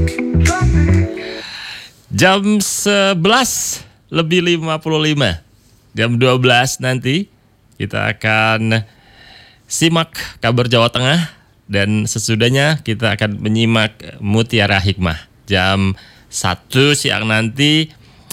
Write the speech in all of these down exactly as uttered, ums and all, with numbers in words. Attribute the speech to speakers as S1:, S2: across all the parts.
S1: Jam sebelas lebih lima puluh lima. Jam dua belas nanti kita akan simak kabar Jawa Tengah. Dan sesudahnya kita akan menyimak Mutiara Hikmah. Jam satu siang nanti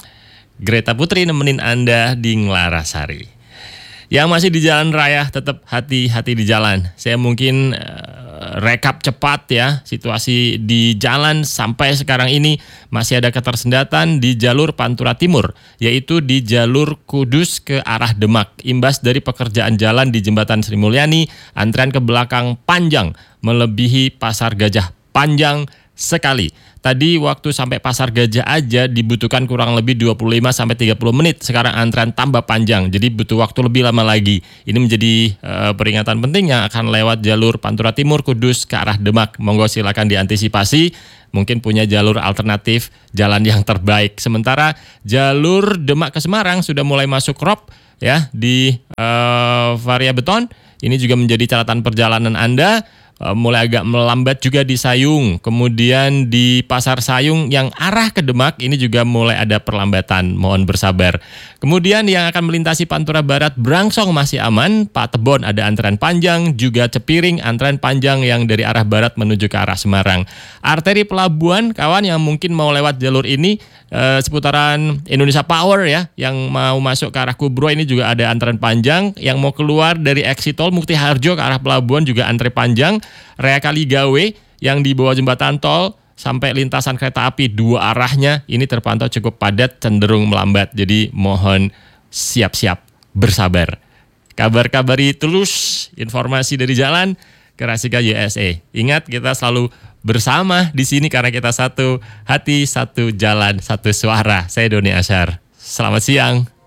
S1: Greta Putri nemenin Anda di Nglarasari. Yang masih di jalan raya tetap hati-hati di jalan. Saya mungkin uh, rekap cepat ya situasi di jalan sampai sekarang ini masih ada ketersendatan di jalur Pantura Timur, yaitu di jalur Kudus ke arah Demak. Imbas dari pekerjaan jalan di Jembatan Sri Mulyani, antrean ke belakang panjang melebihi Pasar Gajah, panjang sekali. Tadi waktu sampai Pasar Gajah aja dibutuhkan kurang lebih dua puluh lima sampai tiga puluh menit. Sekarang antrean tambah panjang, jadi butuh waktu lebih lama lagi. Ini menjadi uh, peringatan penting yang akan lewat jalur Pantura Timur Kudus ke arah Demak. Monggo silakan diantisipasi. Mungkin punya jalur alternatif, jalan yang terbaik. Sementara jalur Demak ke Semarang sudah mulai masuk krop ya di uh, Varia Beton. Ini juga menjadi catatan perjalanan Anda. Uh, mulai agak melambat juga di Sayung, kemudian di Pasar Sayung yang arah ke Demak ini juga mulai ada perlambatan, mohon bersabar. Kemudian yang akan melintasi Pantura Barat Brangsong masih aman, Pak Tebon ada antrean panjang, juga Cepiring antrean panjang yang dari arah barat menuju ke arah Semarang. Arteri pelabuhan, kawan yang mungkin mau lewat jalur ini uh, seputaran Indonesia Power ya, yang mau masuk ke arah Kubro ini juga ada antrean panjang, yang mau keluar dari exit tol Mukti Harjo ke arah pelabuhan juga antre panjang. Rea Kaligawe yang di bawah jembatan tol sampai lintasan kereta api dua arahnya ini terpantau cukup padat, cenderung melambat. Jadi mohon siap-siap bersabar. Kabar-kabari tulus, informasi dari jalan Kerasika U S A. Ingat kita selalu bersama di sini karena kita satu hati, satu jalan, satu suara. Saya Doni Asyar. Selamat siang.